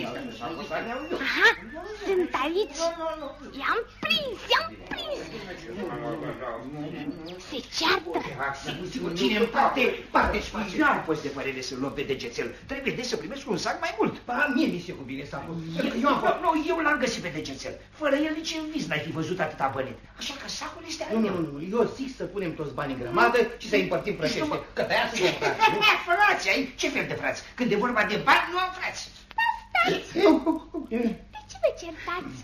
Aha, sunt aici. I-am prins. Se ceartă. Cine în parte și nu poți de părere să-l luăm pe degețel. Trebuie să primesc un sac mai mult. Mie mi se cuvine sacul. Eu l-am găsit pe degețel. Fără el nici în vis n-ai fi văzut atâta bani. Așa că sacul este al meu. Nu, eu zic să punem toți banii în grămadă și să-i împărțim frățește. Că de-aia suntem frați. Frați ai? Ce fel de frați? Când e vorba de bani, nu am frați. Stați. De ce vă certați?